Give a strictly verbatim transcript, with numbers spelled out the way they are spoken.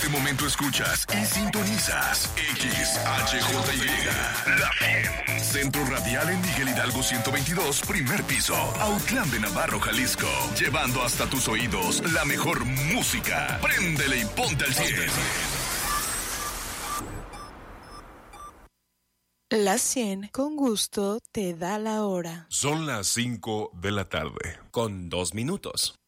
este momento escuchas y sintonizas X H J Y, La cien. Centro Radial en Miguel Hidalgo ciento veintidós, primer piso, Autlán de Navarro, Jalisco. Llevando hasta tus oídos la mejor música. Préndele y ponte al cien. La cien, con gusto, te da la hora. Son las cinco de la tarde, con dos minutos.